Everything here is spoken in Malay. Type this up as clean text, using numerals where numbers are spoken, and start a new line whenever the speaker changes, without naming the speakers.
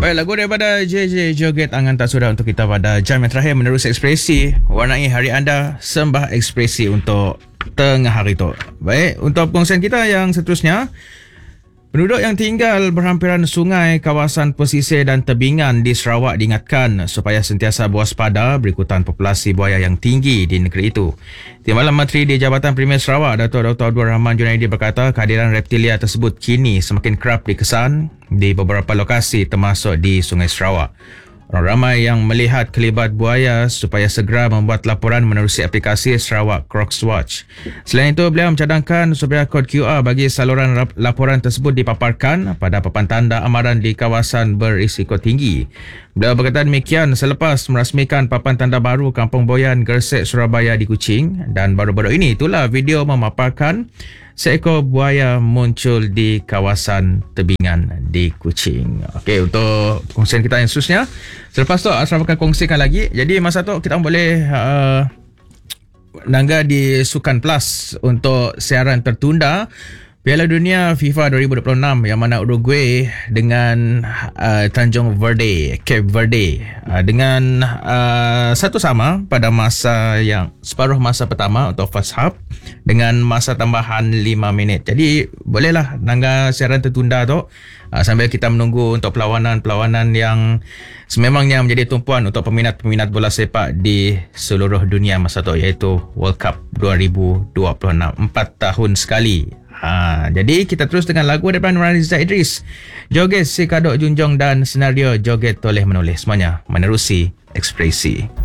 Baik, lagu daripada JJ Joget Angan Tak Sudah untuk kita pada jam yang terakhir menerusi ekspresi. Warnai hari anda, sembah ekspresi untuk tengah hari tu. Baik, untuk pengungsian kita yang seterusnya, penduduk yang tinggal berhampiran sungai, kawasan pesisir dan tebingan di Sarawak diingatkan supaya sentiasa berwaspada berikutan populasi buaya yang tinggi di negeri itu. Timbalan Menteri di Jabatan Premier Sarawak, Datuk Dr. Abdul Rahman Junaidi berkata kehadiran reptilia tersebut kini semakin kerap dikesan di beberapa lokasi termasuk di Sungai Sarawak. Orang ramai yang melihat kelibat buaya supaya segera membuat laporan menerusi aplikasi Sarawak Crocs Watch. Selain itu, beliau mencadangkan supaya kod QR bagi saluran laporan tersebut dipaparkan pada papan tanda amaran di kawasan berisiko tinggi. Beliau berkata demikian selepas merasmikan papan tanda baru Kampung Boyan Gersik Surabaya di Kuching, dan baru-baru ini itulah video memaparkan seekor buaya muncul di kawasan tebingan di Kuching. Okey, untuk kongsian kita yang seterusnya, selepas tu Ashraf akan kongsikan lagi. Jadi masa tu kita boleh nangga di Sukan Plus untuk siaran tertunda Piala Dunia FIFA 2026 yang mana Uruguay dengan Tanjung Verde, Cape Verde dengan satu sama pada masa yang separuh masa pertama untuk first half dengan masa tambahan 5 minit. Jadi bolehlah nangga siaran tertunda tu sambil kita menunggu untuk perlawanan-perlawanan yang sememangnya menjadi tumpuan untuk peminat-peminat bola sepak di seluruh dunia masa tu, iaitu World Cup 2026, 4 tahun sekali. Jadi kita terus dengan lagu daripada Nurhaliza Idris, Joget Si Kadok Junjong dan senario Joget Toleh Menulis, semuanya menerusi ekspresi.